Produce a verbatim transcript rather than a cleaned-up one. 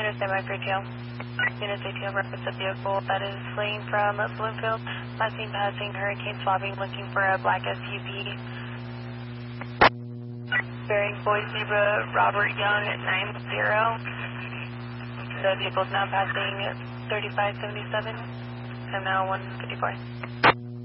Unit standby for A T L. Unit A T L reference a vehicle that is fleeing from Bloomfield. Last seen passing Hurricane Swabbing, looking for a black S U V. Bearing Boise, Robert Young at nine zero. The vehicle is now passing thirty-five seventy-seven. I'm now one fifty-four.